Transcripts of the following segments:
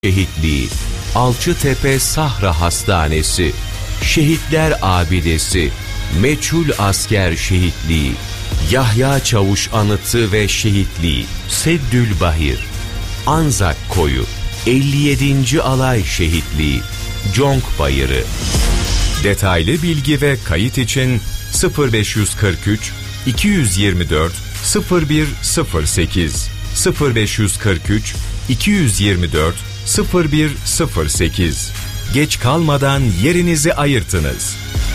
Şehitliği, Alçıtepe Sahra Hastanesi, Şehitler Abidesi, Meçhul Asker Şehitliği, Yahya Çavuş Anıtı ve Şehitliği, Seddülbahir, Anzak Koyu, 57. Alay Şehitliği, Conk Bayırı. Detaylı bilgi ve kayıt için 0543 224 0108 0543 224 0108. Geç kalmadan yerinizi ayırtınız.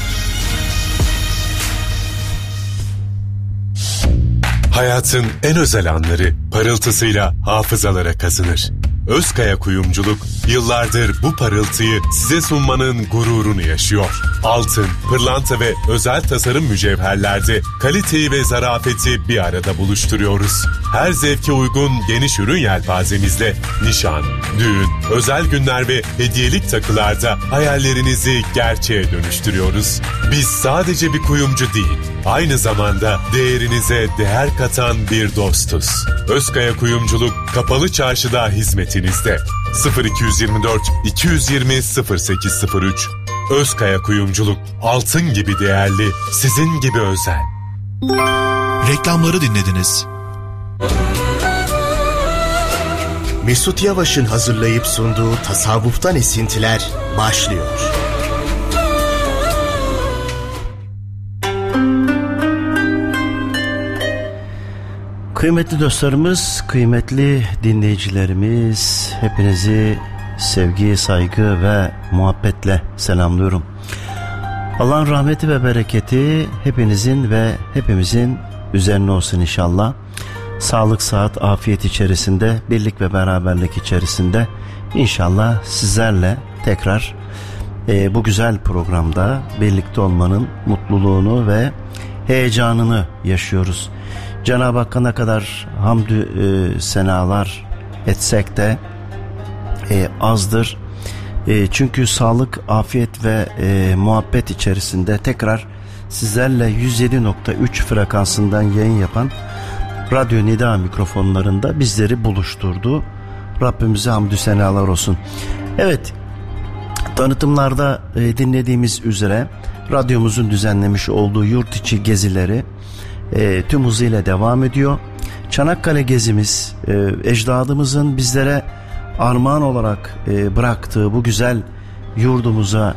Hayatın en özel anları parıltısıyla hafızalara kazınır. Özkaya Kuyumculuk yıllardır bu parıltıyı size sunmanın gururunu yaşıyor. Altın, pırlanta ve özel tasarım mücevherlerde kaliteyi ve zarafeti bir arada buluşturuyoruz. Her zevke uygun geniş ürün yelpazemizle nişan, düğün, özel günler ve hediyelik takılarda hayallerinizi gerçeğe dönüştürüyoruz. Biz sadece bir kuyumcu değil, aynı zamanda değerinize değer katan bir dostuz. Özkaya Kuyumculuk Kapalı Çarşı'da hizmetinizde. 0224 220 0803. Özkaya Kuyumculuk, altın gibi değerli, sizin gibi özel. Reklamları dinlediniz. Mesut Yavaş'ın hazırlayıp sunduğu Tasavvuftan Esintiler başlıyor. Kıymetli dostlarımız, kıymetli dinleyicilerimiz, hepinizi sevgi, saygı ve muhabbetle selamlıyorum. Allah'ın rahmeti ve bereketi hepinizin ve hepimizin üzerine olsun inşallah. Sağlık, sıhhat, afiyet içerisinde, birlik ve beraberlik içerisinde inşallah sizlerle tekrar bu güzel programda birlikte olmanın mutluluğunu ve heyecanını yaşıyoruz. Cenab-ı Hakk'a ne kadar hamdü senalar etsek de azdır. Çünkü sağlık, afiyet ve muhabbet içerisinde tekrar sizlerle 107.3 frekansından yayın yapan Radyo Nida mikrofonlarında bizleri buluşturdu. Rabbimize hamdü senalar olsun. Evet, tanıtımlarda dinlediğimiz üzere radyomuzun düzenlemiş olduğu yurt içi gezileri tüm hızıyla devam ediyor. Çanakkale gezimiz, ecdadımızın bizlere armağan olarak bıraktığı bu güzel yurdumuza,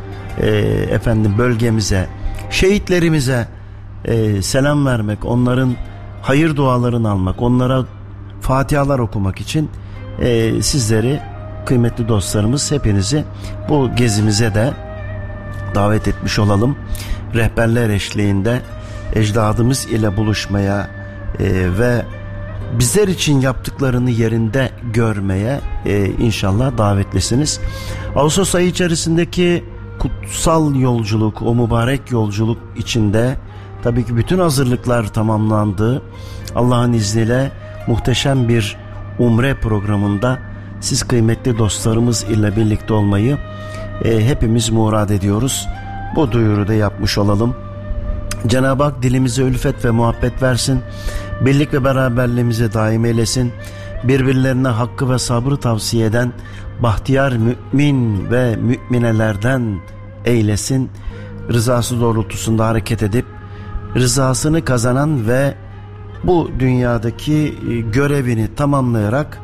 bölgemize, şehitlerimize selam vermek, onların hayır dualarını almak, onlara fatihalar okumak için sizleri, kıymetli dostlarımız, hepinizi bu gezimize de davet etmiş olalım. Rehberler eşliğinde ecdadımız ile buluşmaya ve bizler için yaptıklarını yerinde görmeye inşallah davetlisiniz. Ağustos ayı içerisindeki kutsal yolculuk, o mübarek yolculuk içinde tabii ki bütün hazırlıklar tamamlandı. Allah'ın izniyle muhteşem bir umre programında siz kıymetli dostlarımız ile birlikte olmayı hepimiz murad ediyoruz. Bu duyuru da yapmış olalım. Cenab-ı Hak dilimize ülfet ve muhabbet versin. Birlik ve beraberliğimize daim eylesin. Birbirlerine hakkı ve sabrı tavsiye eden bahtiyar mümin ve müminelerden eylesin. Rızası doğrultusunda hareket edip rızasını kazanan ve bu dünyadaki görevini tamamlayarak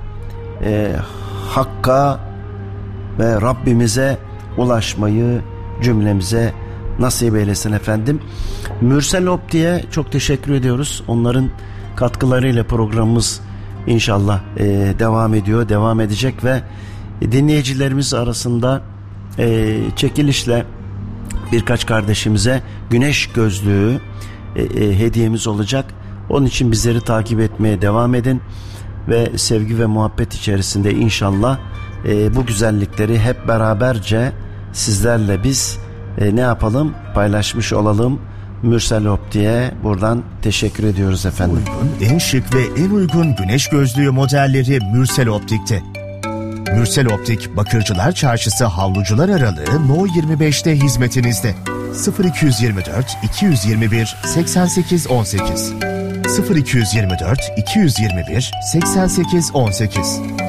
Hakk'a ve Rabbimize ulaşmayı cümlemize nasip eylesin efendim. Mürsel Optik'e çok teşekkür ediyoruz. Onların katkılarıyla programımız inşallah devam ediyor, devam edecek ve dinleyicilerimiz arasında çekilişle birkaç kardeşimize güneş gözlüğü hediyemiz olacak. Onun için bizleri takip etmeye devam edin ve sevgi ve muhabbet içerisinde inşallah bu güzellikleri hep beraberce sizlerle biz ne yapalım? Paylaşmış olalım. Mürsel Optik'e buradan teşekkür ediyoruz efendim. En şık ve en uygun güneş gözlüğü modelleri Mürsel Optik'te. Mürsel Optik, Bakırcılar Çarşısı Havlucular Aralığı No 25'te hizmetinizde. 0224 221 88 18 0224 221 88 18.